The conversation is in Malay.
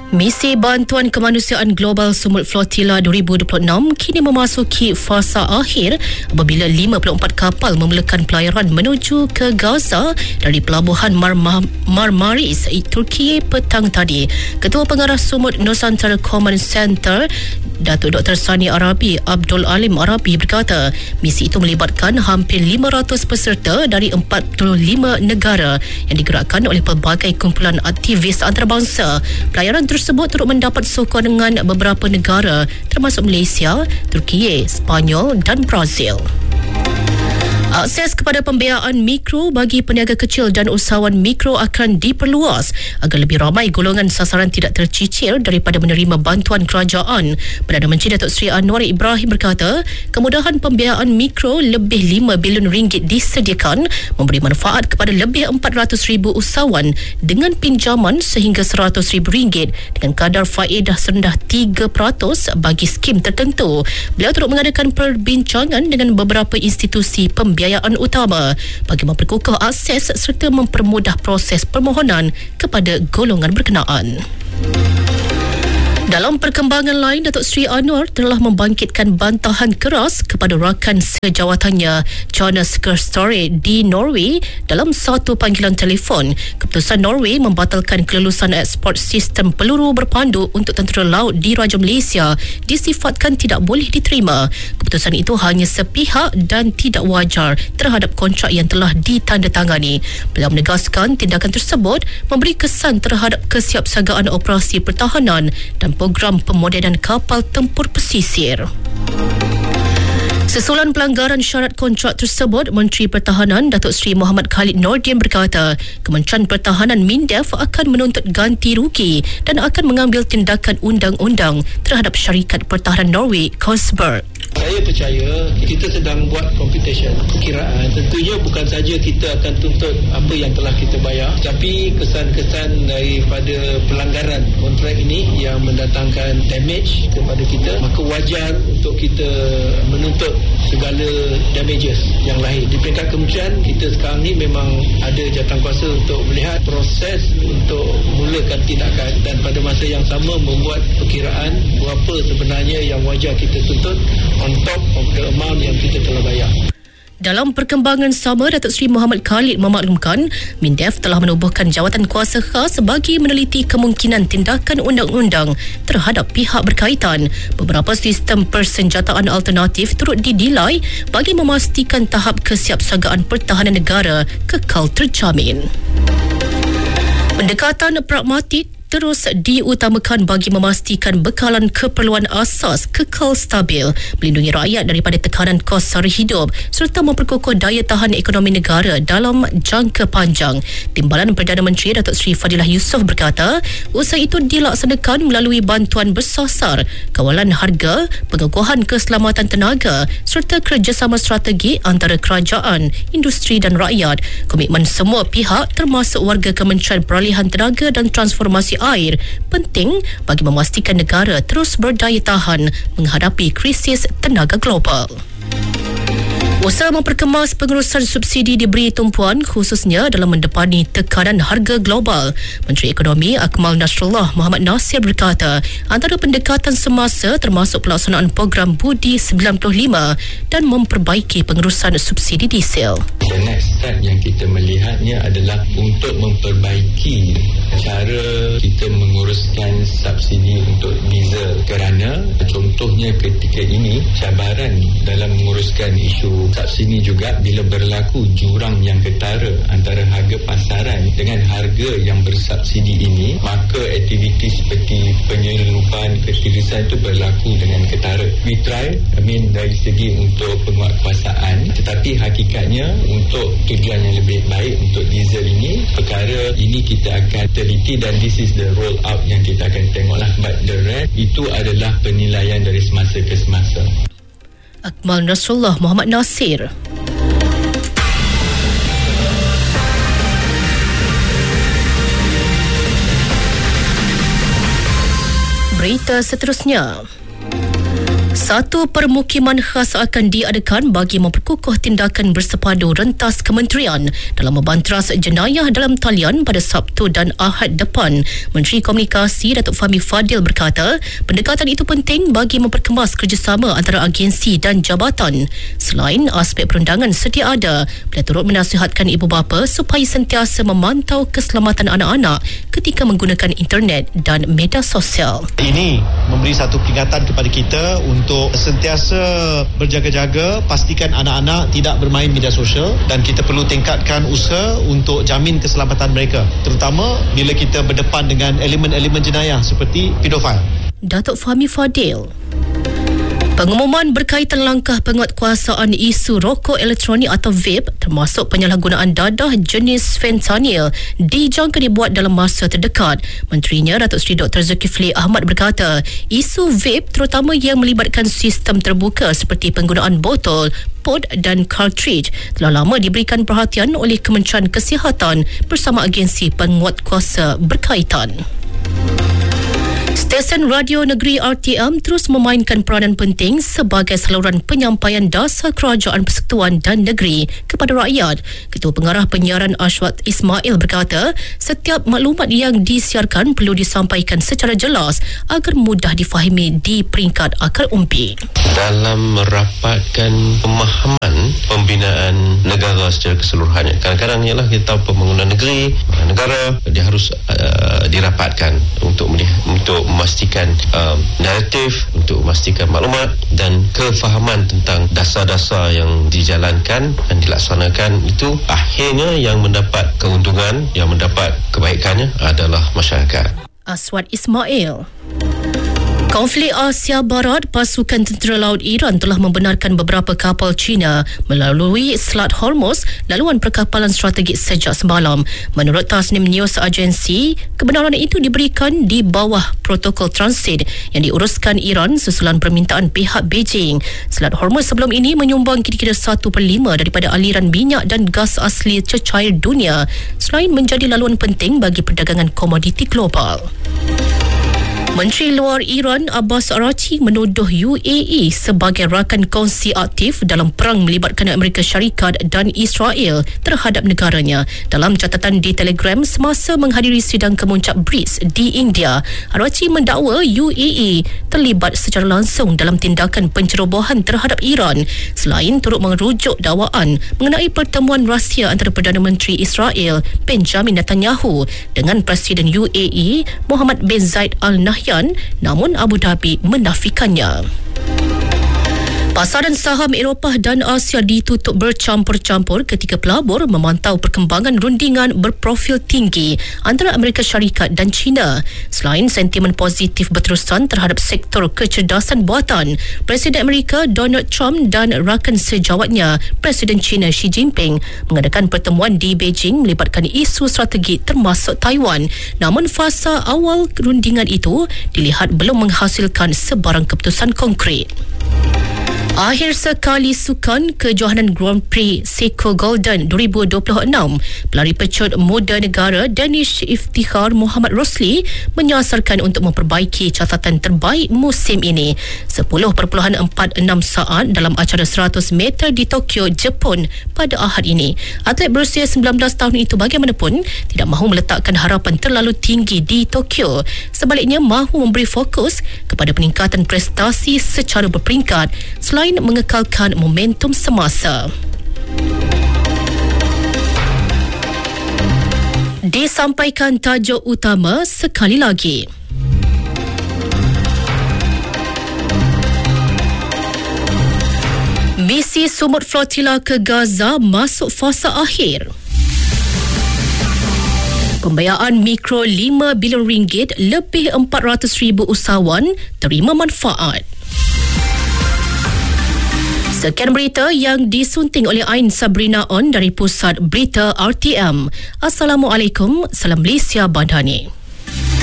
Misi Bantuan Kemanusiaan Global Sumut Flotilla 2026 kini memasuki fasa akhir apabila 54 kapal memulakan pelayaran menuju ke Gaza dari pelabuhan Marmaris, Turki petang tadi. Ketua Pengarah Sumut Nusantara Command Center, Datuk Dr. Sani Arabi Abdul Alim Arabi berkata, misi itu melibatkan hampir 500 peserta dari 45 negara yang digerakkan oleh pelbagai kumpulan aktivis antarabangsa. Pelayaran tersebut turut mendapat sokongan beberapa negara termasuk Malaysia, Turki, Sepanyol dan Brazil. Akses kepada pembiayaan mikro bagi peniaga kecil dan usahawan mikro akan diperluas agar lebih ramai golongan sasaran tidak tercicir daripada menerima bantuan kerajaan. Perdana Menteri Datuk Seri Anwar Ibrahim berkata, kemudahan pembiayaan mikro lebih 5 bilion ringgit disediakan memberi manfaat kepada lebih 400,000 usahawan dengan pinjaman sehingga 100,000 ringgit dengan kadar faedah serendah 3% bagi skim tertentu. Beliau turut mengadakan perbincangan dengan beberapa institusi pembiayaan utama bagi memperkukuh akses serta mempermudah proses permohonan kepada golongan berkenaan. Dalam perkembangan lain, Datuk Seri Anwar telah membangkitkan bantahan keras kepada rakan sejawatannya Jonas Gahr Støre di Norway dalam satu panggilan telefon. Keputusan Norway membatalkan kelulusan ekspor sistem peluru berpandu untuk tentera laut di Raja Malaysia disifatkan tidak boleh diterima. Keputusan itu hanya sepihak dan tidak wajar terhadap kontrak yang telah ditandatangani. Beliau menegaskan tindakan tersebut memberi kesan terhadap kesiapsiagaan operasi pertahanan dan program pemodenan kapal tempur pesisir. Sesulan pelanggaran syarat kontrak tersebut, Menteri Pertahanan Datuk Seri Muhammad Khalid Nordin berkata, Kementerian Pertahanan MINDEF akan menuntut ganti rugi dan akan mengambil tindakan undang-undang terhadap syarikat pertahanan Norway, Kongsberg. Saya percaya kita sedang buat computation, perkiraan. Tentunya bukan saja kita akan tuntut apa yang telah kita bayar, tapi kesan-kesan daripada pelanggaran kontrak ini yang mendatangkan damage kepada kita, maka wajar untuk kita menuntut segala damages yang lain. Di peringkat kementerian, kita sekarang ni memang ada jawatankuasa untuk melihat proses untuk mulakan tindakan dan pada masa yang sama membuat perkiraan berapa sebenarnya yang wajar kita tuntut on top of the amount yang kita telah bayar. Dalam perkembangan sama, Datuk Seri Muhammad Khalid memaklumkan MINDEF telah menubuhkan jawatan kuasa khas bagi meneliti kemungkinan tindakan undang-undang terhadap pihak berkaitan. Beberapa sistem persenjataan alternatif turut didilai bagi memastikan tahap kesiapsiagaan pertahanan negara kekal terjamin. Pendekatan pragmatik terus diutamakan bagi memastikan bekalan keperluan asas kekal stabil, melindungi rakyat daripada tekanan kos sara hidup serta memperkukuh daya tahan ekonomi negara dalam jangka panjang. Timbalan Perdana Menteri Datuk Seri Fadilah Yusof berkata, usaha itu dilaksanakan melalui bantuan bersasar, kawalan harga, pengukuhan keselamatan tenaga serta kerjasama strategi antara kerajaan, industri dan rakyat. Komitmen semua pihak termasuk warga Kementerian Peralihan Tenaga dan Transformasi Air penting bagi memastikan negara terus berdaya tahan menghadapi krisis tenaga global. Usaha memperkemas pengurusan subsidi diberi tumpuan khususnya dalam mendepani tekanan harga global. Menteri Ekonomi Akmal Nasrullah Muhammad Nasir berkata, antara pendekatan semasa termasuk pelaksanaan program Budi 95 dan memperbaiki pengurusan subsidi diesel. The next step yang kita melihatnya adalah untuk memperbaiki cara kita menguruskan subsidi untuk diesel, kerana contohnya ketika ini cabaran dalam menguruskan isu subsidi juga bila berlaku jurang yang ketara antara harga pasaran dengan harga yang bersubsidi ini, maka aktiviti seperti penyelundupan ketirisan itu berlaku dengan ketara. We try, dari segi untuk penguatkuasaan, tetapi hakikatnya untuk tujuan yang lebih baik untuk diesel ini, perkara ini kita akan teliti dan this is the roll out yang kita akan tengoklah, but the rest itu adalah penilaian dari semasa ke semasa. Akmal Nasrullah Muhammad Nasir. Berita seterusnya. Satu permukiman khas akan diadakan bagi memperkukuh tindakan bersepadu rentas kementerian dalam membantras jenayah dalam talian pada Sabtu dan Ahad depan. Menteri Komunikasi Datuk Fahmi Fadil berkata, pendekatan itu penting bagi memperkemas kerjasama antara agensi dan jabatan. Selain aspek perundangan sedia ada, beliau turut menasihatkan ibu bapa supaya sentiasa memantau keselamatan anak-anak ketika menggunakan internet dan media sosial. Ini memberi satu peringatan kepada kita untuk sentiasa berjaga-jaga, pastikan anak-anak tidak bermain media sosial dan kita perlu tingkatkan usaha untuk jamin keselamatan mereka, terutama bila kita berdepan dengan elemen-elemen jenayah seperti pedofil. Datuk Fahmi Fadil. Pengumuman berkaitan langkah penguatkuasaan isu rokok elektronik atau vape termasuk penyalahgunaan dadah jenis fentanyl dijangka dibuat dalam masa terdekat. Menterinya Datuk Seri Dr. Zulkifli Ahmad berkata, isu vape terutama yang melibatkan sistem terbuka seperti penggunaan botol, pod dan cartridge telah lama diberikan perhatian oleh Kementerian Kesihatan bersama agensi penguatkuasa berkaitan. Stesen Radio Negeri RTM terus memainkan peranan penting sebagai saluran penyampaian dasar kerajaan persekutuan dan negeri kepada rakyat. Ketua Pengarah Penyiaran Ashwat Ismail berkata, setiap maklumat yang disiarkan perlu disampaikan secara jelas agar mudah difahami di peringkat akar umpi. Dalam merapatkan pemahaman pembinaan negara secara keseluruhannya, kadang-kadang ialah kita tahu pembangunan negara dia harus dirapatkan untuk memastikan naratif, untuk memastikan maklumat dan kefahaman tentang dasar-dasar yang dijalankan dan dilaksanakan. Itu akhirnya yang mendapat keuntungan, yang mendapat kebaikannya adalah masyarakat. Aswad Ismail. Konflik Asia Barat, pasukan tentera laut Iran telah membenarkan beberapa kapal China melalui Selat Hormuz, laluan perkapalan strategik sejak semalam. Menurut Tasnim News Agency, kebenaran itu diberikan di bawah protokol transit yang diuruskan Iran susulan permintaan pihak Beijing. Selat Hormuz sebelum ini menyumbang kira-kira 1/5 daripada aliran minyak dan gas asli cecair dunia, selain menjadi laluan penting bagi perdagangan komoditi global. Menteri Luar Iran Abbas Araghchi menuduh UAE sebagai rakan kongsi aktif dalam perang melibatkan Amerika Syarikat dan Israel terhadap negaranya. Dalam catatan di Telegram semasa menghadiri sidang kemuncak BRICS di India, Araghchi mendakwa UAE terlibat secara langsung dalam tindakan pencerobohan terhadap Iran, selain turut merujuk dakwaan mengenai pertemuan rahsia antara Perdana Menteri Israel Benjamin Netanyahu dengan Presiden UAE Mohammed bin Zayed Al Nahyan, namun Abu Dhabi menafikannya. Pasaran saham Eropah dan Asia ditutup bercampur-campur ketika pelabur memantau perkembangan rundingan berprofil tinggi antara Amerika Syarikat dan China. Selain sentimen positif berterusan terhadap sektor kecerdasan buatan, Presiden Amerika Donald Trump dan rakan sejawatnya Presiden China Xi Jinping mengadakan pertemuan di Beijing melibatkan isu strategi termasuk Taiwan. Namun fasa awal rundingan itu dilihat belum menghasilkan sebarang keputusan konkret. Akhir sekali sukan kejohanan Grand Prix Seiko Golden 2026, pelari pecut muda negara Danish Iftikhar Muhammad Rosli menyasarkan untuk memperbaiki catatan terbaik musim ini, 10.46 saat dalam acara 100 meter di Tokyo, Jepun pada Ahad ini. Atlet berusia 19 tahun itu bagaimanapun tidak mahu meletakkan harapan terlalu tinggi di Tokyo. Sebaliknya mahu memberi fokus kepada peningkatan prestasi secara berperingkat selain mengekalkan momentum semasa. Disampaikan tajuk utama sekali lagi. Misi sumut flotila ke Gaza masuk fasa akhir. Pembiayaan mikro 5 bilion ringgit, lebih 400,000 usahawan terima manfaat. Sekian berita yang disunting oleh Ain Sabrina On dari Pusat Berita RTM. Assalamualaikum, salam Malaysia Bandhani.